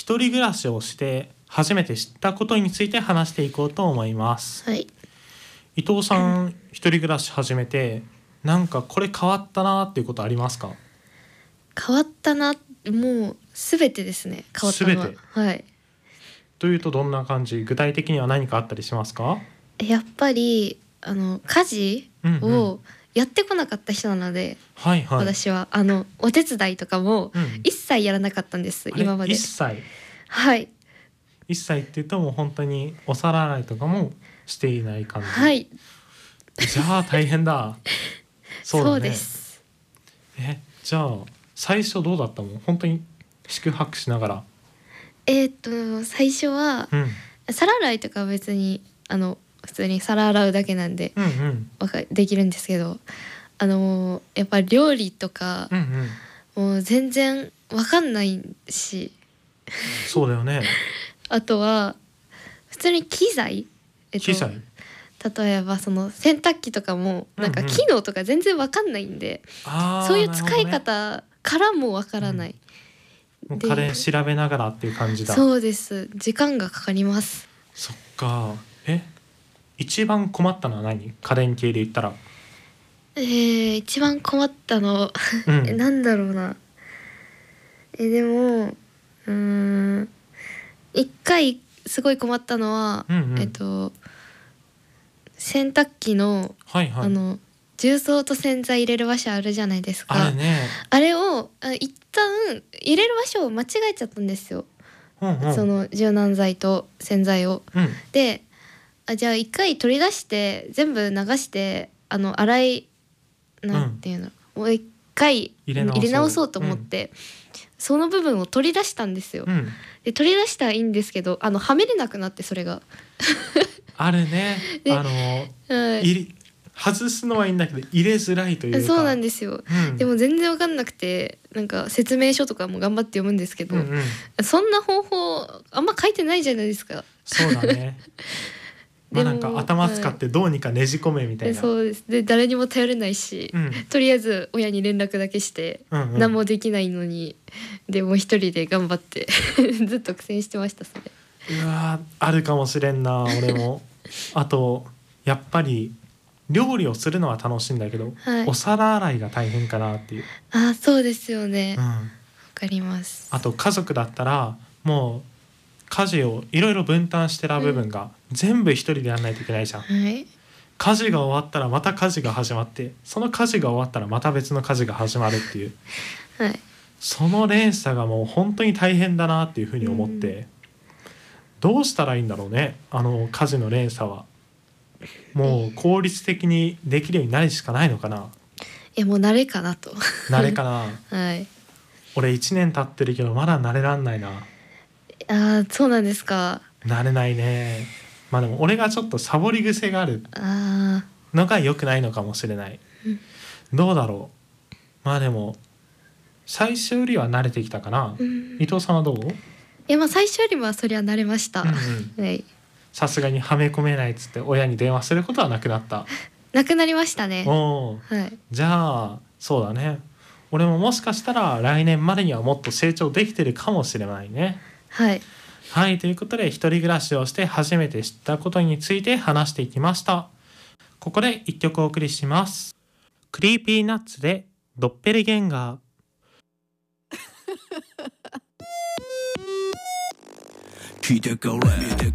一人暮らしをして初めて知ったことについて話していこうと思います。 はい。 伊藤さん、一人暮らし始めてなんかこれ変わったなっていうことありますか？ 変わったな、もうすべてですね。変わったのは。 全てはい。 というとどんな感じ？具体的には何かあったりしますか？ やっぱり家事うんうんをやってこなかった人なので、 はいはい。 私はお手伝いとかも一切やらなかったんです、 あれ今まで。 一切って言うともう本当にお皿洗いとかもしていない感じ。 はい。 じゃあ大変だ。そうだね。 です。 じゃあ最初どうだったの？本当に宿泊しながら。 最初はうん皿洗いとかは別に普通に皿洗うだけなんでうんできるんですけど、やっぱり料理とかうんうん。 もう全然わかんないし、 そうだよね。 あとは普通に機材、 機材。 例えばその洗濯機とかもなんか機能とか全然わかんないんで、そういう使い方からもわからない。 もう家電調べながらっていう感じだ。 そうです。時間がかかります。 そっか。一番困ったのは何？家電系で言ったら。 一番困ったのなんだろうな。でも一回すごい困ったのは、洗濯機の、 はいはい、 重曹と洗剤入れる場所あるじゃないですか。 あれね。 あれを一旦入れる場所を間違えちゃったんですよ、その柔軟剤と洗剤を。でじゃあ一回取り出して全部流して洗いなんていうの、もう一回入れ直そうと思って、その部分を取り出したんですよ。で取り出したらいいんですけどはめれなくなって、それがあれね。外すのはいいんだけど入れづらいというか。 そうなんですよ、でも全然分かんなくて、なんか説明書とかも頑張って読むんですけど、そんな方法あんま書いてないじゃないですか。 そうだね。なんか頭使ってどうにかねじ込めみたいな。 そうです。で誰にも頼れないし、とりあえず親に連絡だけして、何もできないのにでも一人で頑張ってずっと苦戦してました、それ。 うわあるかもしれんな俺も。あとやっぱり料理をするのは楽しいんだけど、お皿洗いが大変かなっていう。 そうですよね、わかります。 あと家族だったらもう家事をいろいろ分担してた部分が全部一人でやらないといけないじゃん。家事が終わったらまた家事が始まって、その家事が終わったらまた別の家事が始まるっていう、その連鎖がもう本当に大変だなっていうふうに思って、どうしたらいいんだろうね、家事の連鎖は。もう効率的にできるようになるしかないのかな。 もう慣れかなと。 慣れかな。俺1年経ってるけどまだ慣れらんないな。 そうなんですか。 慣れないね。でも俺がちょっとサボり癖があるのが良くないのかもしれない、どうだろう。でも最初よりは慣れてきたかな、伊藤さんはどう？ 最初よりはそりゃ慣れました。 さすがにはめ込めないっつって親に電話することはなくなった？ なくなりましたね。 じゃあそうだね。俺ももしかしたら来年までにはもっと成長できてるかもしれないね。ということで一人暮らしをして初めて知ったことについて話していきました。ここで一曲お送りします。クリーピーナッツでドッペルゲンガー。聞いてくれ